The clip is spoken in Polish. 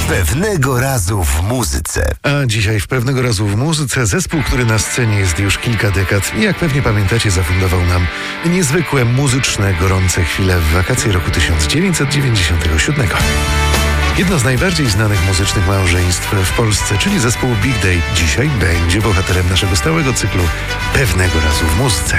Pewnego razu w muzyce. A dzisiaj w Pewnego razu w muzyce zespół, który na scenie jest już kilka dekad i jak pewnie pamiętacie, zafundował nam niezwykłe muzyczne, gorące chwile w wakacje roku 1997. Jedno z najbardziej znanych muzycznych małżeństw w Polsce, czyli zespół Big Day, dzisiaj będzie bohaterem naszego stałego cyklu Pewnego razu w muzyce.